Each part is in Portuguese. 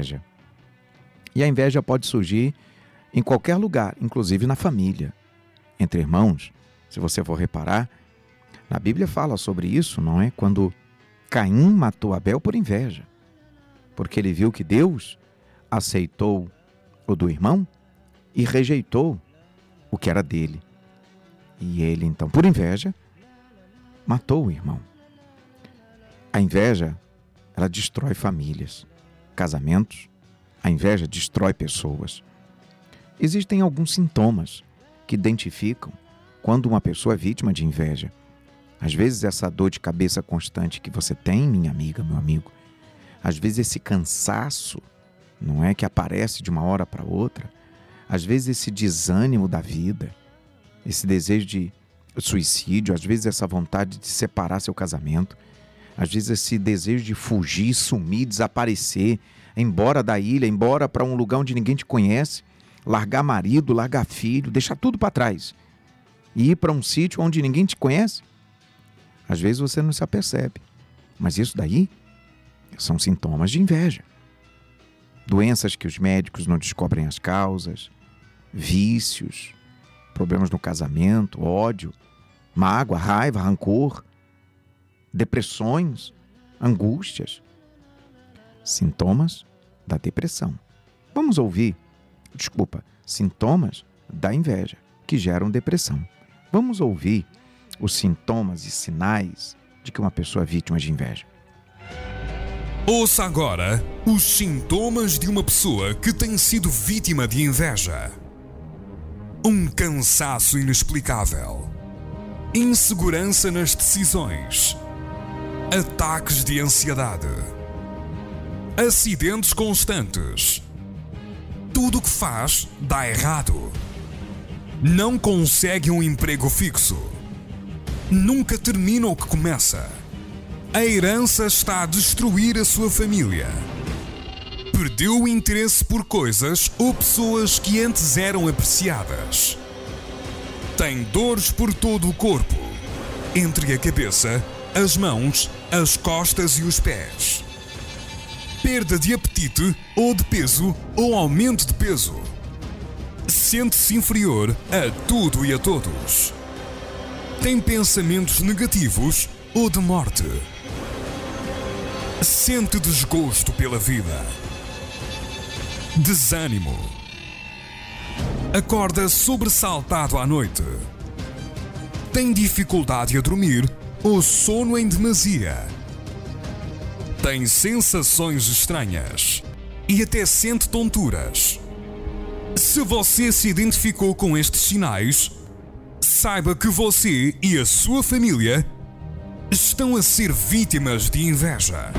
inveja. E a inveja pode surgir em qualquer lugar, inclusive na família, entre irmãos. Se você for reparar, na Bíblia fala sobre isso, não é? Quando Caim matou Abel por inveja, porque ele viu que Deus aceitou o do irmão e rejeitou o que era dele. E ele, então, por inveja, matou o irmão. A inveja, ela destrói famílias, casamentos. A inveja destrói pessoas. Existem alguns sintomas que identificam quando uma pessoa é vítima de inveja. Às vezes essa dor de cabeça constante que você tem, minha amiga, meu amigo, às vezes esse cansaço, não é, que aparece de uma hora para outra, às vezes esse desânimo da vida, esse desejo de suicídio, às vezes essa vontade de separar seu casamento, às vezes esse desejo de fugir, sumir, desaparecer, ir embora da ilha, ir embora para um lugar onde ninguém te conhece, largar marido, largar filho, deixar tudo para trás e ir para um sítio onde ninguém te conhece. Às vezes você não se apercebe, mas isso daí são sintomas de inveja. Doenças que os médicos não descobrem as causas, vícios, problemas no casamento, ódio, mágoa, raiva, rancor, depressões, angústias. Sintomas da depressão. Vamos ouvir, sintomas da inveja que geram depressão. Vamos ouvir os sintomas e sinais de que uma pessoa é vítima de inveja. Ouça agora os sintomas de uma pessoa que tem sido vítima de inveja. Um cansaço inexplicável, insegurança nas decisões, ataques de ansiedade, acidentes constantes. Tudo o que faz dá errado. Não consegue um emprego fixo. Nunca termina o que começa. A herança está a destruir a sua família. Perdeu o interesse por coisas ou pessoas que antes eram apreciadas. Tem dores por todo o corpo, entre a cabeça, as mãos, as costas e os pés. Perda de apetite ou de peso ou aumento de peso. Sente-se inferior a tudo e a todos. Tem pensamentos negativos ou de morte. Sente desgosto pela vida. Desânimo. Acorda sobressaltado à noite. Tem dificuldade a dormir ou sono em demasia. Tem sensações estranhas e até sente tonturas. Se você se identificou com estes sinais, saiba que você e a sua família estão a ser vítimas de inveja.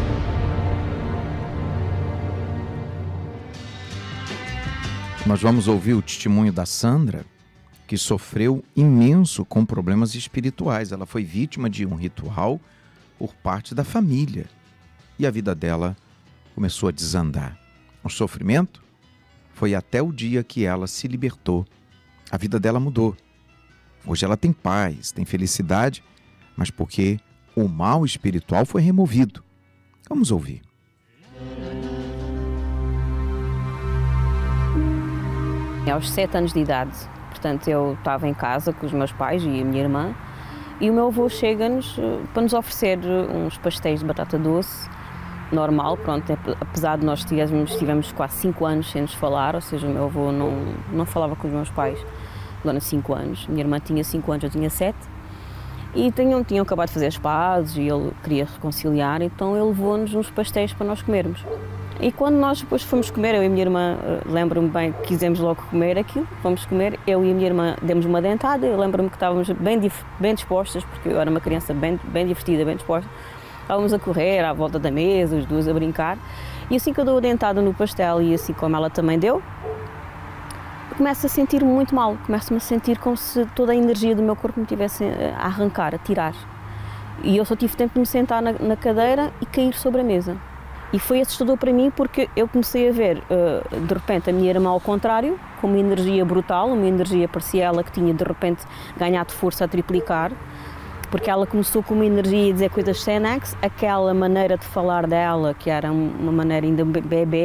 Nós vamos ouvir o testemunho da Sandra, que sofreu imenso com problemas espirituais. Ela foi vítima de um ritual por parte da família e a vida dela começou a desandar. O sofrimento foi até o dia que ela se libertou. A vida dela mudou. Hoje ela tem paz, tem felicidade, mas porque o mal espiritual foi removido. Vamos ouvir. Aos 7 anos de idade, portanto, eu estava em casa com os meus pais e a minha irmã e o meu avô chega-nos para nos oferecer uns pastéis de batata doce, normal, pronto, apesar de nós tivemos quase 5 anos sem nos falar, ou seja, o meu avô não falava com os meus pais durante 5 anos, minha irmã tinha 5 anos, eu tinha 7, e tinham acabado de fazer as pazes e ele queria reconciliar, então ele levou-nos uns pastéis para nós comermos. E quando nós depois fomos comer, eu e a minha irmã, lembro-me bem que quisemos logo comer aquilo, fomos comer, eu e a minha irmã demos uma dentada, eu lembro-me que estávamos bem dispostas, porque eu era uma criança bem divertida, bem disposta, estávamos a correr à volta da mesa, as duas a brincar, e assim que eu dou a dentada no pastel e assim como ela também deu, começo a sentir-me muito mal, começo-me a sentir como se toda a energia do meu corpo me tivesse a arrancar, a tirar. E eu só tive tempo de me sentar na cadeira e cair sobre a mesa. E foi assustador para mim porque eu comecei a ver, de repente, a minha irmã ao contrário, com uma energia brutal, uma energia parecia ela que tinha de repente ganhado força a triplicar, porque ela começou com uma energia a dizer coisas Xanax, aquela maneira de falar dela, que era uma maneira ainda bebê,